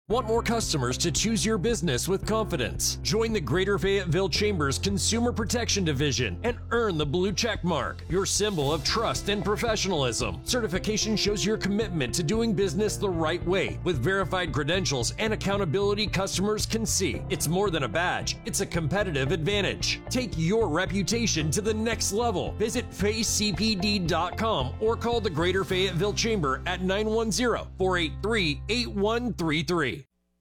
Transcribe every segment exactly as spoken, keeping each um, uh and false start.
Want more customers to choose your business with confidence? Join the Greater Fayetteville Chamber's Consumer Protection Division and earn the blue check mark, your symbol of trust and professionalism. Certification shows your commitment to doing business the right way with verified credentials and accountability customers can see. It's more than a badge, it's a competitive advantage. Take your reputation to the next level. Visit face c p d dot com or call the Greater Fayetteville Chamber at nine one zero, four eight three, eight one three three.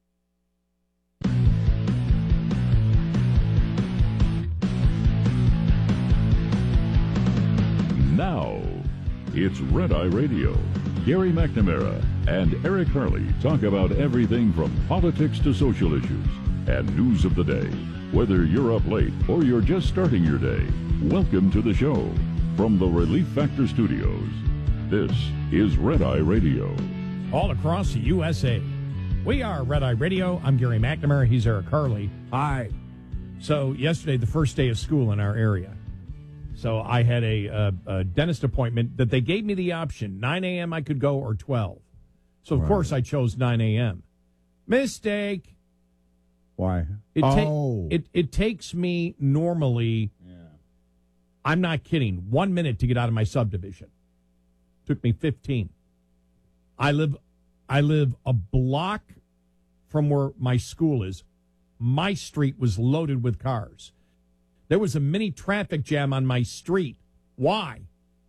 Now, it's Red Eye Radio. Gary McNamara and Eric Harley talk about everything from politics to social issues and news of the day. Whether you're up late or you're just starting your day, welcome to the show. From the Relief Factor Studios, this is Red Eye Radio. All across the U S A. We are Red Eye Radio. I'm Gary McNamara. He's Eric Harley. Hi. So yesterday, the first day of school in our area. So I had a, a, a dentist appointment that they gave me the option. nine a.m. I could go or twelve. So, of right. course, I chose nine a.m. Mistake. Why? It ta- oh. It, it takes me normally, yeah. I'm not kidding, one minute to get out of my subdivision. Took me fifteen. I live, I live a block from where my school is. My street was loaded with cars. There was a mini traffic jam on my street. Why?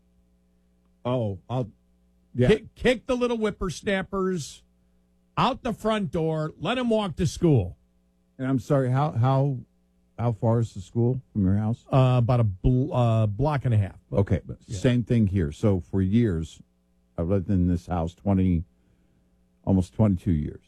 Oh, I'll yeah. Kick, kick the little whippersnappers out the front door. Let them walk to school. And I'm sorry, how how how far is the school from your house? Uh, about a bl- uh, block and a half. Okay, but, yeah. Same thing here. So for years, I've lived in this house twenty, almost twenty-two years,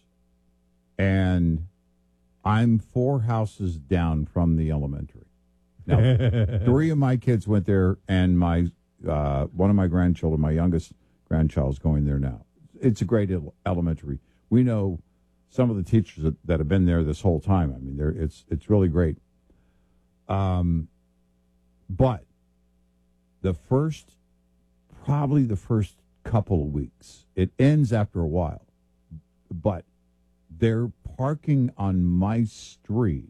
and I'm four houses down from the elementary. Now, three of my kids went there, and my uh, one of my grandchildren, my youngest grandchild, is going there now. It's a great elementary. We know some of the teachers that, that have been there this whole time. I mean, they're, it's it's really great. Um, but the first, probably the first couple of weeks, it ends after a while. But they're parking on my street.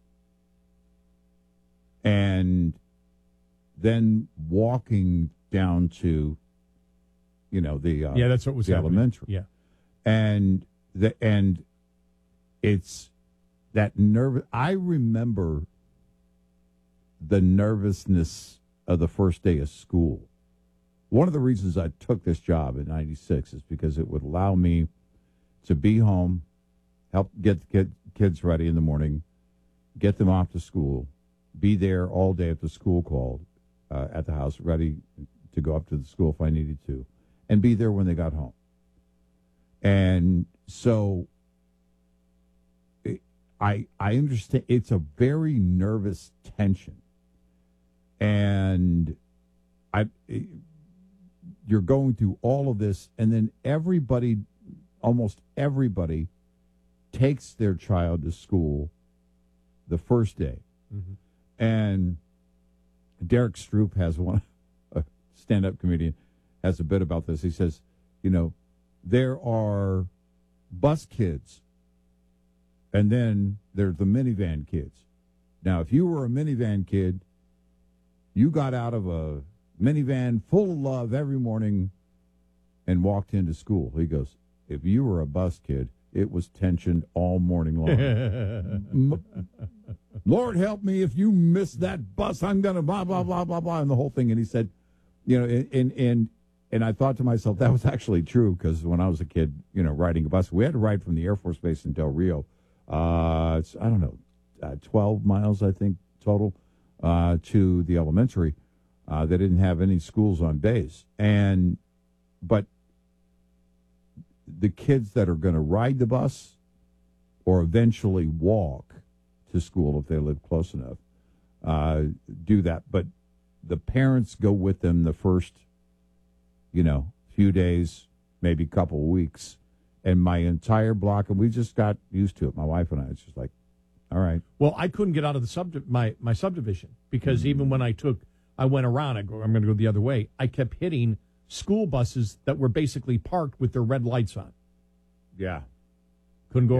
And then walking down to, you know, the uh, yeah, that's what was the happening. elementary. Yeah, and the and it's that nervous. I remember the nervousness of the first day of school. One of the reasons I took this job in ninety-six is because it would allow me to be home, help get the kid, kids ready in the morning, get them off to school. Be there all day if the school called uh, at the house, ready to go up to the school if I needed to, and be there when they got home. And so it, I I understand it's a very nervous tension, and I it, you're going through all of this, and then everybody, almost everybody, takes their child to school the first day. Mm-hmm. And Derek Stroop has one, a stand-up comedian, has a bit about this. He says, you know, there are bus kids, and then there's the minivan kids. Now, if you were a minivan kid, you got out of a minivan full of love every morning and walked into school. He goes, if you were a bus kid, it was tension all morning long. Lord help me, if you miss that bus, I'm going to blah, blah, blah, blah, blah, and the whole thing. And he said, you know, and and and I thought to myself, that was actually true, because when I was a kid, you know, riding a bus, we had to ride from the Air Force Base in Del Rio. Uh, it's, I don't know, uh, twelve miles, I think, total, uh, to the elementary. Uh, they didn't have any schools on base. And, but the kids that are going to ride the bus or eventually walk to school if they live close enough, uh, do that. But the parents go with them the first, you know, few days, maybe couple of weeks. And my entire block, and we just got used to it, my wife and I, it's just like, all right. Well, I couldn't get out of the subdi- my, my subdivision because mm-hmm. even when I took, I went around, I go, I'm going to go the other way, I kept hitting school buses that were basically parked with their red lights on. Yeah. Couldn't go